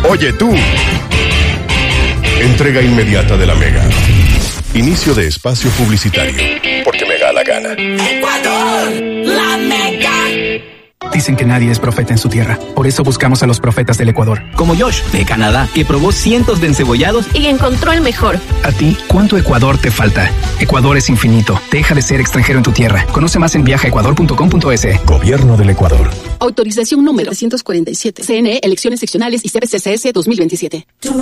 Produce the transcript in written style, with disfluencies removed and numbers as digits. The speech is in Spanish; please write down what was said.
Oye tú. Entrega inmediata de la Mega. Inicio de espacio publicitario. Porque me da la gana. ¡Ecuador! ¡La Mega! Dicen que nadie es profeta en su tierra. Por eso buscamos a los profetas del Ecuador. Como Josh, de Canadá, que probó cientos de encebollados y encontró el mejor. A ti, ¿cuánto Ecuador te falta? Ecuador es infinito. Deja de ser extranjero en tu tierra. Conoce más en viajaecuador.com.es. Gobierno del Ecuador. Autorización número 347. CNE, elecciones seccionales y CBCCS 2027.